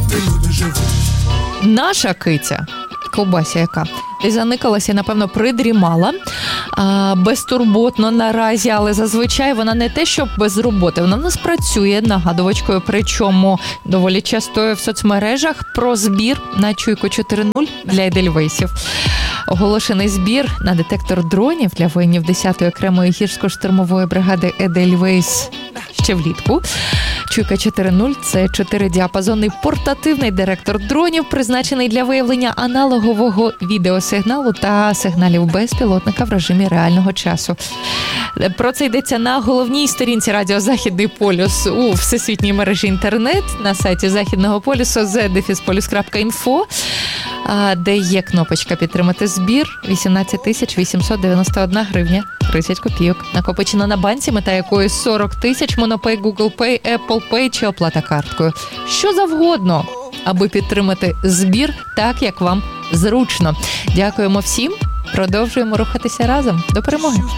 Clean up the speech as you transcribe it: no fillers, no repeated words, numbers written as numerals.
де люди живуть. Наша киця, ковбася яка, десь заникалася і, напевно, придрімала безтурботно наразі, але зазвичай вона не те, що без роботи, вона в нас працює нагадувачкою, причому доволі часто в соцмережах про збір на Чуйку 4.0 для Едельвейсів. Оголошений збір на детектор дронів для воїнів 10-ї окремої гірсько-штурмової бригади Едельвейс ще влітку. Чуйка 4.0 – це 4-діапазонний портативний детектор дронів, призначений для виявлення аналогового відеосигналу та сигналів безпілотника в режимі реального часу. Про це йдеться на головній сторінці радіо «Західний полюс» у всесвітній мережі інтернет, на сайті Західного полюсу z-polus.info, де є кнопочка «Підтримати збір» 18 891 гривня 30 копійок. Накопичено на банці, мета якої 40 тисяч, Монопей, Google Pay, Apple Pay чи оплата карткою. Що завгодно, аби підтримати збір так, як вам зручно. Дякуємо всім. Продовжуємо рухатися разом. До перемоги.